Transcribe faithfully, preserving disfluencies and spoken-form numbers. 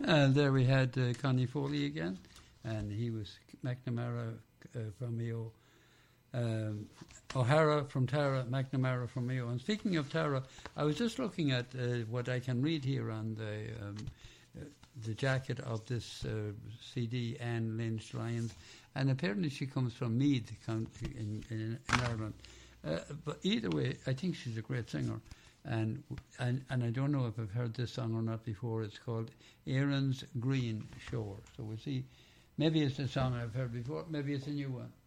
And there we had uh, Connie Foley again, and he was McNamara uh, from Mayo. Um, O'Hara from Tara, McNamara from Mayo. And speaking of Tara, I was just looking at uh, what I can read here on the um, uh, the jacket of this uh, C D, Anne Lynch Lyons, and apparently she comes from Meath County in, in, in Ireland. Uh, but either way, I think she's a great singer. And, and and I don't know if I've heard this song or not before. It's called Erin's Green Shore. So we'll see. Maybe it's a song I've heard before. Maybe it's a new one.